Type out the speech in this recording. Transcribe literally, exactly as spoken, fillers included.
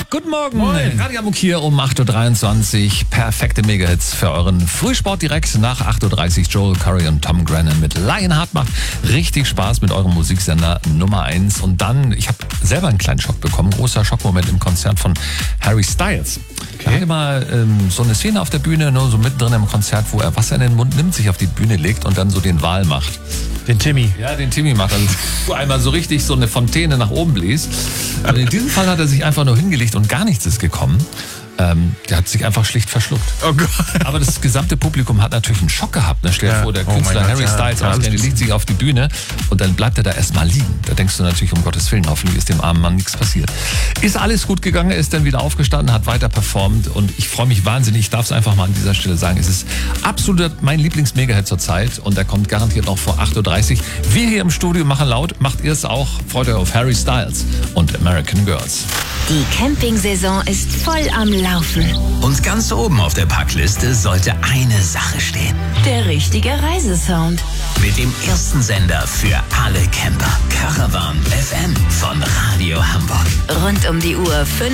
Guten Morgen. Moin. Radio Hamburg hier um acht Uhr dreiundzwanzig. Perfekte Megahits für euren Frühsport direkt nach acht Uhr dreißig. Joel Curry und Tom Grennan mit Lionheart macht richtig Spaß mit eurem Musiksender Nummer eins. Und dann, ich habe selber einen kleinen Schock bekommen. Großer Schockmoment im Konzert von Harry Styles. Okay. Er hatte mal ähm, so eine Szene auf der Bühne, nur so mittendrin im Konzert, wo er Wasser in den Mund nimmt, sich auf die Bühne legt und dann so den Wal macht. Den Timmy. Ja, den Timmy macht. Also einmal so richtig so eine Fontäne nach oben bläst. Also in diesem Fall hat er sich einfach nur hingelegt und gar nichts ist gekommen. Ähm, der hat sich einfach schlicht verschluckt. Oh Gott. Aber das gesamte Publikum hat natürlich einen Schock gehabt. Ne? Stell dir Ja. vor, der Oh Künstler mein Gott, Harry ja. Styles, Ja, ausgerechnet, legt sich auf die Bühne und dann bleibt er da erstmal liegen. Da denkst du natürlich, um Gottes Willen, hoffentlich ist dem armen Mann nichts passiert. Ist alles gut gegangen, er ist dann wieder aufgestanden, hat weiter performt und ich freue mich wahnsinnig. Ich darf es einfach mal an dieser Stelle sagen. Es ist absolut mein Lieblings-Mega-Hit zur Zeit und der kommt garantiert noch vor acht Uhr dreißig. Wir hier im Studio machen laut, macht ihr es auch. Freut euch auf Harry Styles und American Girls. Die Campingsaison ist voll am Laufen. Und ganz oben auf der Packliste sollte eine Sache stehen. Der richtige Reisesound. Mit dem ersten Sender für alle Camper. Caravan F M von Radio Hamburg. Rund um die Uhr fünf